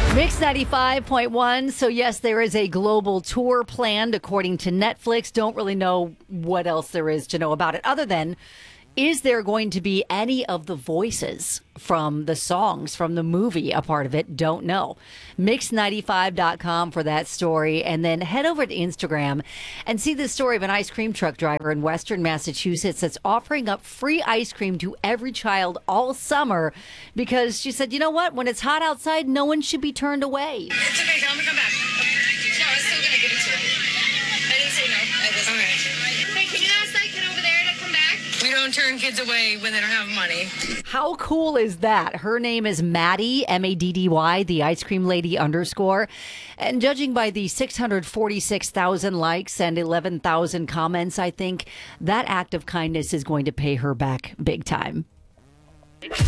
Mix 95.1. So, yes, there is a global tour planned according to Netflix. Don't really know what else there is to know about it other than is there going to be any of the voices from the songs from the movie a part of it? Don't know. Mix95.com for that story. And then head over to Instagram and see the story of an ice cream truck driver in Western Massachusetts that's offering up free ice cream to every child all summer because she said, you know what? When it's hot outside, no one should be turned away. It's okay. Tell him to come back. No, I was still going to give it to him. I didn't say no. I wasn't. All right. Hey, can you ask that kid over there to come back? We don't turn kids away when they don't have money. How cool is that? Her name is Maddie, Maddy, the ice cream lady _. And judging by the 646,000 likes and 11,000 comments, I think that act of kindness is going to pay her back big time.